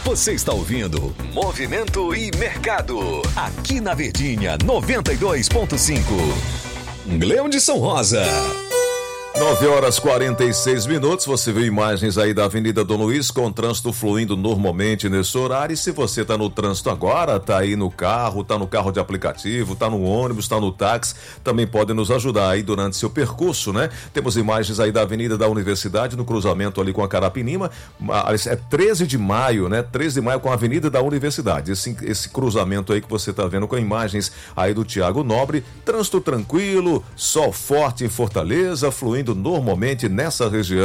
Você está ouvindo Movimento e Mercado, aqui na Verdinha 92.5. Leão de São Rosa. 9h46, você viu imagens aí da Avenida Dom Luiz com o trânsito fluindo normalmente nesse horário. E se você está no trânsito agora, está aí no carro, está no carro de aplicativo, está no ônibus, está no táxi, também pode nos ajudar aí durante seu percurso, né? Temos imagens aí da Avenida da Universidade, no cruzamento ali com a Carapinima, é 13 de maio, né? 13 de maio com a Avenida da Universidade, esse cruzamento aí que você está vendo com imagens aí do Tiago Nobre, trânsito tranquilo, sol forte em Fortaleza, fluindo normalmente nessa região